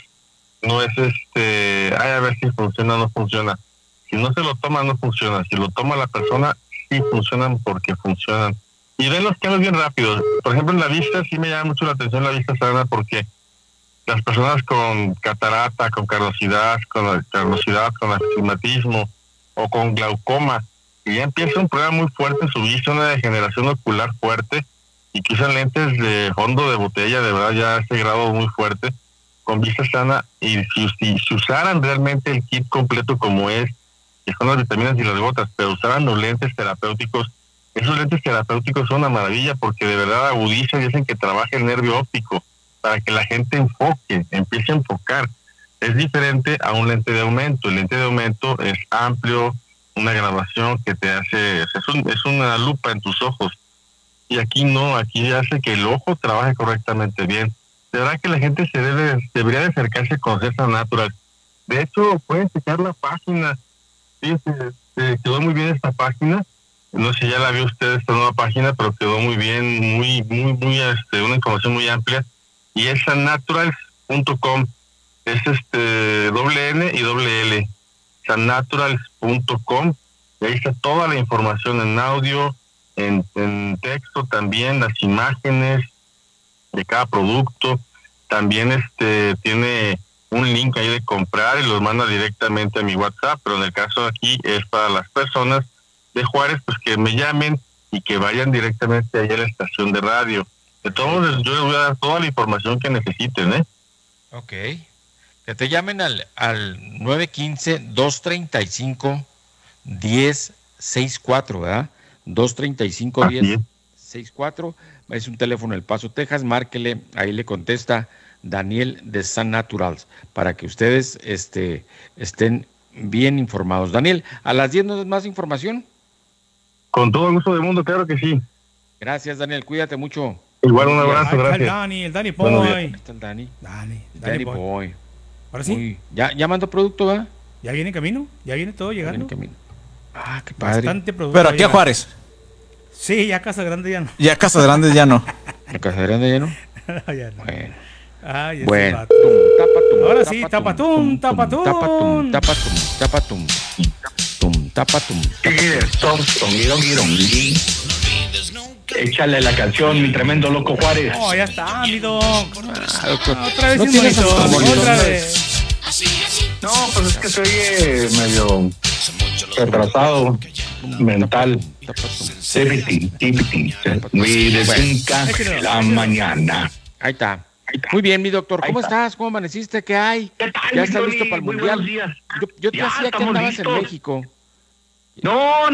Speaker 23: a ver si funciona o no funciona. Si no se lo toma, no funciona. Si lo toma la persona, sí funcionan porque funcionan. Y ven los cambios bien rápidos. Por ejemplo, en la vista sí me llama mucho la atención la vista sana, porque las personas con catarata, con carnosidad, con astigmatismo o con glaucoma, y ya empieza un problema muy fuerte en su vista, una degeneración ocular fuerte, y que usan lentes de fondo de botella, de verdad ya a ese grado muy fuerte, con vista sana, y si usaran realmente el kit completo como es, que son las vitaminas y las gotas, pero usaran los lentes terapéuticos, esos lentes terapéuticos son una maravilla porque de verdad agudizan y hacen que trabaje el nervio óptico para que la gente empiece a enfocar. Es diferente a un lente de aumento. El lente de aumento es amplio, una graduación que te hace, es una lupa en tus ojos. Y aquí no, aquí hace que el ojo trabaje correctamente bien. De verdad que la gente debería de acercarse con San Natural. De hecho, pueden checar la página. Sí, quedó muy bien esta página. No sé si ya la vio usted esta nueva página, pero quedó muy bien, muy una información muy amplia. Y es sannaturals.com. Es doble N y doble L. sannaturals.com. Y ahí está toda la información en audio, en texto también, las imágenes de cada producto. También tiene un link ahí de comprar y los manda directamente a mi WhatsApp, pero en el caso aquí es para las personas de Juárez, pues que me llamen y que vayan directamente allá a la estación de radio. De todos modos, yo les voy a dar toda la información que necesiten,
Speaker 5: Ok. Que te llamen al 915-235-1064, ¿verdad? 235-1064. Es un teléfono El Paso, Texas. Márquele, ahí le contesta Daniel de San Naturals, para que ustedes estén bien informados. Daniel, ¿a las 10 nos das más información?
Speaker 23: Con todo el gusto del mundo, claro que sí.
Speaker 5: Gracias, Daniel, cuídate mucho.
Speaker 23: Igual, un abrazo, gracias.
Speaker 8: El Dani Boy.
Speaker 5: Ahí está el Dani. Dani Boy.
Speaker 8: Ahora sí.
Speaker 5: ¿Ya mandó producto, ¿verdad?
Speaker 8: Ya viene en camino, ya viene todo llegando.
Speaker 5: Qué padre.
Speaker 8: Bastante producto.
Speaker 6: Pero aquí a Juárez.
Speaker 8: Sí, ya Casa Grande ya no.
Speaker 6: Ya Casa Grande ya no.
Speaker 5: ¿La Casa Grande ya no?
Speaker 8: Ya no.
Speaker 5: Bueno.
Speaker 8: Ay,
Speaker 5: Bueno.
Speaker 8: Ahora sí, tapatum.
Speaker 1: Échale la canción, mi tremendo loco Juárez.
Speaker 8: Oh, ya está, mi doc.
Speaker 1: Otra
Speaker 8: vez
Speaker 1: no
Speaker 8: sin monitor,
Speaker 1: otra vez. No, pues es que soy medio retrasado mental. La mañana.
Speaker 5: Ahí está. Muy bien, mi doctor. ¿Cómo estás? ¿Cómo amaneciste? ¿Qué hay? ¿Ya estás listo para el mundial? Yo te decía que andabas en México.
Speaker 1: No.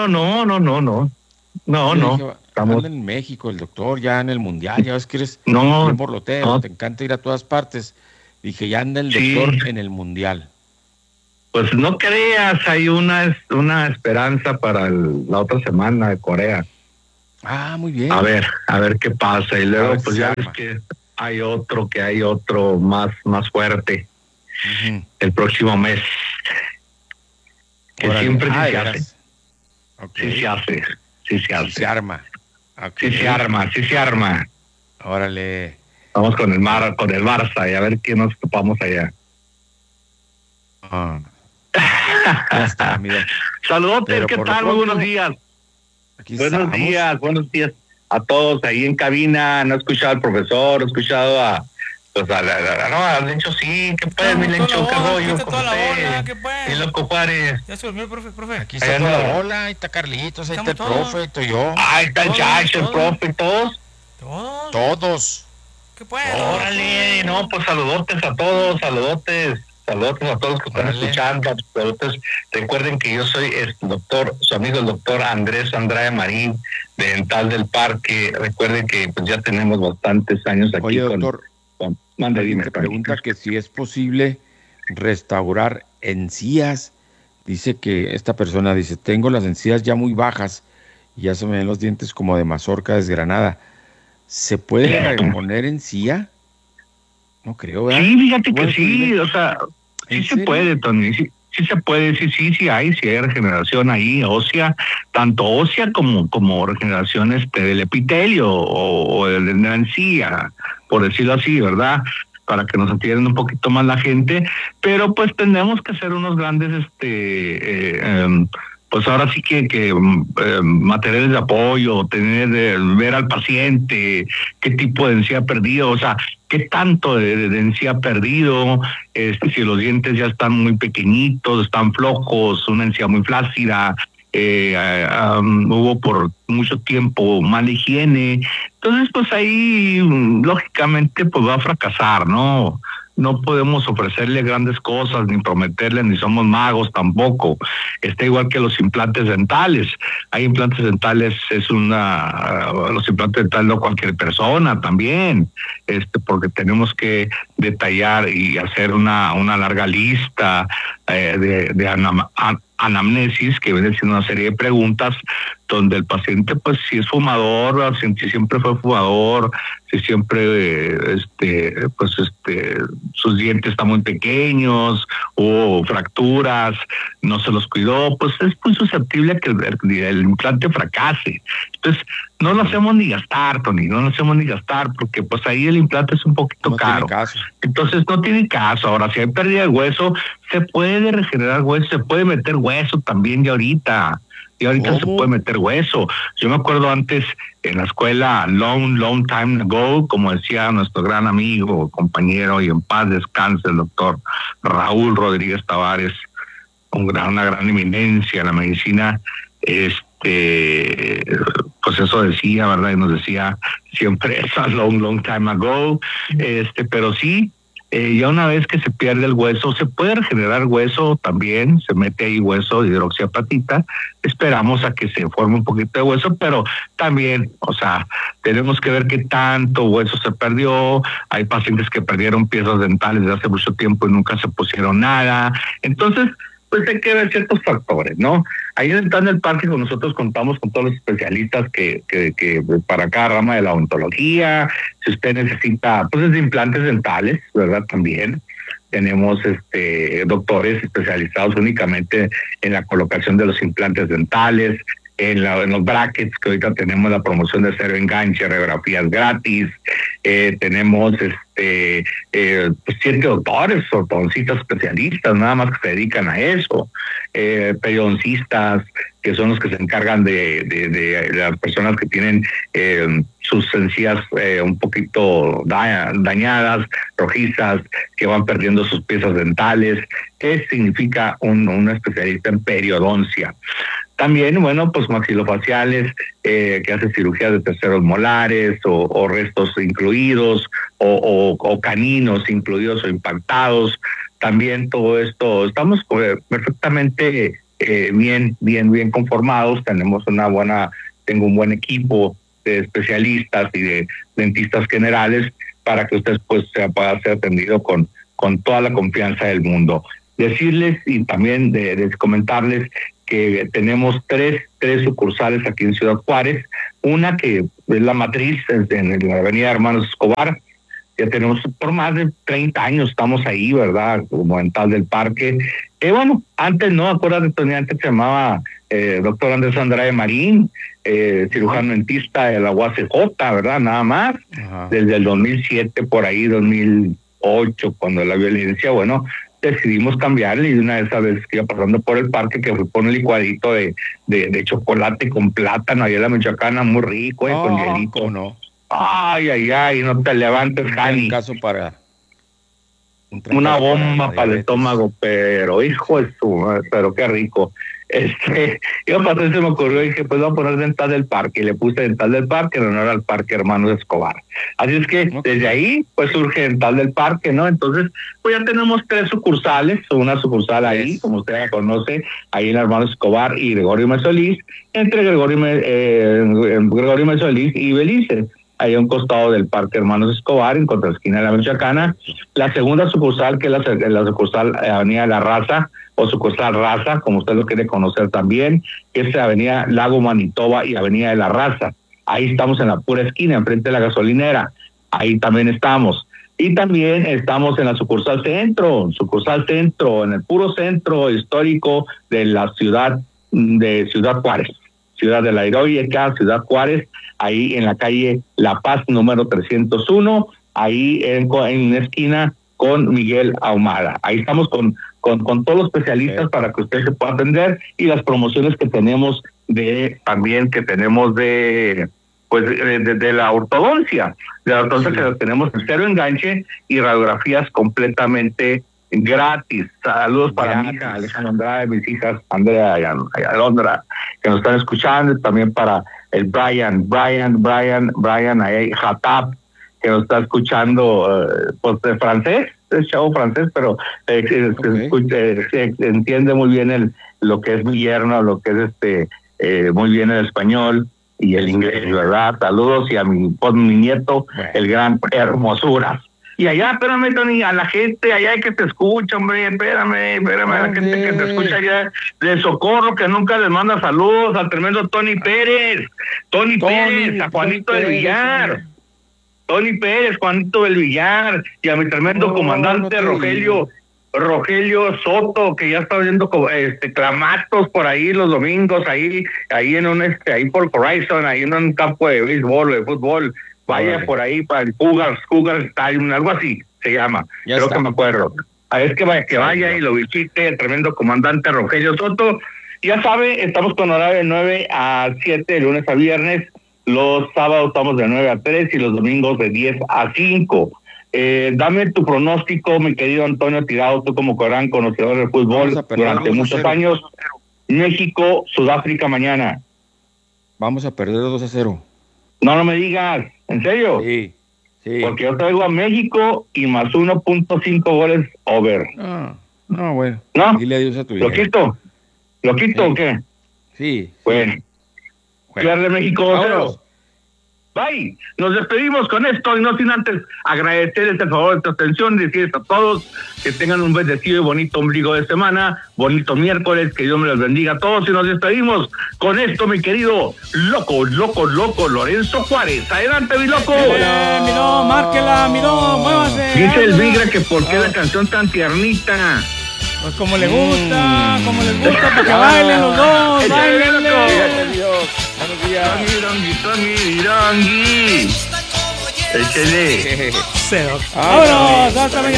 Speaker 5: Estamos en México, el doctor, ya en el mundial. Ya ves que eres un borlotero, te encanta ir a todas partes. Dije, ya anda el doctor en el mundial.
Speaker 1: Pues no creas, hay una esperanza para la otra semana de Corea.
Speaker 5: Ah, muy bien.
Speaker 1: A ver qué pasa. Y luego pues ya ves que hay otro más fuerte el próximo mes. Que siempre sí se hace.
Speaker 5: Okay.
Speaker 1: Sí se hace.
Speaker 5: Sí se arma.
Speaker 1: Okay. Sí se arma.
Speaker 5: Órale.
Speaker 1: Vamos con el Barça y a ver qué nos topamos allá.
Speaker 5: Ya está,
Speaker 1: saludotes, ¿qué tal? Muy buenos días. Buenos días a todos ahí en cabina. No he escuchado al profesor, he escuchado a Lencho, sí, ¿qué puedes, mi Lencho? ¿Qué rollo? ¿Qué loco Juárez?
Speaker 8: Ya se durmió el profe.
Speaker 5: Aquí está toda la bola, ahí está Carlitos, ahí está el profe, estoy yo.
Speaker 1: Ahí está el Chacho, el profe, ¿todos?
Speaker 5: Todos.
Speaker 8: ¿Qué puede?
Speaker 1: Órale, no, pues saludotes a todos que están escuchando. Saludotes. Recuerden que yo soy su amigo el doctor Andrés Andrade Marín, de Dental del Parque. Recuerden que pues ya tenemos bastantes años aquí.
Speaker 5: Oye, doctor,
Speaker 1: dime.
Speaker 5: Pregunta que si es posible restaurar encías. Dice que esta persona dice, tengo las encías ya muy bajas y ya se me ven los dientes como de mazorca desgranada. ¿Se puede reponer encía? No creo, ¿verdad?
Speaker 1: Sí, fíjate que sí, o sea, sí se puede, Tony, sí se puede, sí hay regeneración ahí ósea, tanto ósea como regeneración del epitelio o de la encía, por decirlo así, ¿verdad? Para que nos entiendan un poquito más la gente, pero pues tenemos que ser unos grandes, pues ahora sí que materiales de apoyo, ver al paciente, qué tipo de encía ha perdido, o sea, qué tanto de encía ha perdido, si los dientes ya están muy pequeñitos, están flojos, una encía muy flácida, hubo por mucho tiempo mala higiene, entonces pues ahí lógicamente pues va a fracasar, ¿no? No podemos ofrecerle grandes cosas, ni prometerle, ni somos magos tampoco. Está igual que los implantes dentales. Hay implantes dentales, los implantes dentales no cualquier persona también, porque tenemos que detallar y hacer una larga lista de anamnesis, que viene siendo una serie de preguntas donde el paciente, pues, si es fumador, si siempre fue fumador, si siempre, sus dientes están muy pequeños, o fracturas, no se los cuidó, pues es muy susceptible a que el implante fracase. Entonces, no lo hacemos ni gastar, Tony, porque pues ahí el implante es un poquito caro. Entonces, no tiene caso. Ahora, si hay pérdida de hueso, se puede regenerar hueso, se puede meter hueso también de ahorita. Y ahorita se puede meter hueso. Yo me acuerdo antes en la escuela, long time ago, como decía nuestro gran amigo, compañero y en paz descanse, el doctor Raúl Rodríguez Tavares, una gran eminencia en la medicina, pues eso decía, ¿verdad? Y nos decía siempre eso, long time ago, pero sí, ya una vez que se pierde el hueso, se puede regenerar hueso también, se mete ahí hueso de hidroxiapatita, esperamos a que se forme un poquito de hueso, pero también, o sea, tenemos que ver qué tanto hueso se perdió. Hay pacientes que perdieron piezas dentales desde hace mucho tiempo y nunca se pusieron nada, entonces pues hay que ver ciertos factores, ¿no? Ahí en Dental del Parque con nosotros contamos con todos los especialistas que para cada rama de la odontología. Si usted necesita, pues, de implantes dentales, ¿verdad? También tenemos doctores especializados únicamente en la colocación de los implantes dentales, en los brackets, que ahorita tenemos la promoción de cero enganche, radiografías gratis, tenemos 7 doctores, ortodoncistas especialistas, nada más que se dedican a eso, periodoncistas, que son los que se encargan de las personas que tienen sus encías un poquito dañadas, rojizas, que van perdiendo sus piezas dentales. ¿Qué significa un especialista en periodoncia? También, bueno, pues maxilofaciales, que hace cirugías de terceros molares o restos incluidos o caninos incluidos o impactados. También todo esto, estamos perfectamente bien conformados. Tengo un buen equipo de especialistas y de dentistas generales para que usted pues pueda ser atendido con toda la confianza del mundo. Decirles y también de comentarles que tenemos tres sucursales aquí en Ciudad Juárez, una que es la matriz en la avenida Hermanos Escobar. Ya tenemos por más de 30 años, estamos ahí, ¿verdad? Como Dental del Parque. Bueno, antes no, acuérdate, Tony, antes se llamaba doctor Andrés Andrade Marín, cirujano dentista de la UACJ, ¿verdad? Nada más. Desde el 2007, por ahí, 2008, cuando la violencia, bueno, decidimos cambiarle, y una de esas veces que iba pasando por el parque, que fui por un licuadito de chocolate con plátano, ahí en la Michoacana, muy rico, con hielito.
Speaker 5: No.
Speaker 1: Ay, no te levantes, Jani. Una bomba para el estómago, pero hijo de pero qué rico. Yo pasé, se me ocurrió y dije, pues voy a poner Dental del Parque, y le puse Dental del Parque en honor al Parque Hermanos Escobar. Así es que desde ahí pues surge Dental del Parque, ¿no? Entonces pues ya tenemos 3 sucursales, una sucursal ahí, como usted la conoce, ahí en Hermanos Escobar y Gregorio Mesolís, entre Gregorio Mesolís y Belice, ahí a un costado del Parque Hermanos Escobar, en contraesquina de la Michoacana. La segunda sucursal, que es la sucursal Avenida de la Raza, o sucursal Raza, como usted lo quiere conocer también, que es Avenida Lago Manitoba y Avenida de la Raza. Ahí estamos en la pura esquina, enfrente de la gasolinera. Ahí también estamos. Y también estamos en la sucursal centro, en el puro centro histórico de la ciudad de Ciudad Juárez, ciudad de la heroica Ciudad Juárez, ahí en la calle La Paz número 301, ahí en una esquina con Miguel Ahumada. Ahí estamos con todos los especialistas para que usted se pueda atender, y las promociones que tenemos de la ortodoncia, que las tenemos en cero enganche y radiografías completamente gratis. Saludos para mi hija Alejandra Andrade, mis hijas Andrea y Alondra, que nos están escuchando, también para el Brian ahí, Hatab, que nos está escuchando pues de francés, es chavo francés, pero entiende muy bien lo que es mi yerno, lo que es muy bien el español y el inglés, ¿verdad? Saludos, y a mi nieto, el gran Hermosura. Y allá, espérame, Tony, a la gente allá que te escucha, hombre, espérame, a la gente que te escucha allá de Socorro, que nunca les manda saludos, al tremendo Tony Pérez, a Juanito del Villar, Tony Pérez, Juanito del Villar, y a mi tremendo comandante Rogelio Soto, que ya está viendo clamatos por ahí los domingos, ahí en ahí por Horizon, ahí en un campo de béisbol, de fútbol. Vaya por ahí para el Cougar Stadium, algo así se llama. Creo que me acuerdo. A ver que vaya y lo visite, el tremendo comandante Rogelio Soto. Ya sabe, estamos con horario de 9 a 7, de lunes a viernes. Los sábados estamos de 9 a 3 y los domingos de 10 a 5. Dame tu pronóstico, mi querido Antonio Tirado, tú como gran conocedor del fútbol durante muchos años. México, Sudáfrica mañana.
Speaker 5: Vamos a perder 2-0.
Speaker 1: No me digas, ¿en serio?
Speaker 5: Sí.
Speaker 1: Porque yo traigo a México y más 1.5 goles over.
Speaker 5: No, bueno.
Speaker 1: ¿No?
Speaker 5: Dile adiós a tu
Speaker 1: ¿Lo quito? ¿O qué?
Speaker 5: Sí.
Speaker 1: Bueno. Pierde México 2-0. Bye. Nos despedimos con esto, y no sin antes agradecerles el favor de tu atención, decirles a todos que tengan un bendecido y bonito ombligo de semana, bonito miércoles, que Dios me los bendiga a todos, y nos despedimos con esto, mi querido loco Lorenzo Juárez. Adelante, mi loco.
Speaker 8: Miró, márquela, muévase.
Speaker 1: Dice el Migra que por qué la canción tan tiernita.
Speaker 8: Pues como le gusta, para que bailen los dos, bailenle.
Speaker 5: Buenos días.
Speaker 1: Échale.
Speaker 8: Vámonos, hasta mañana.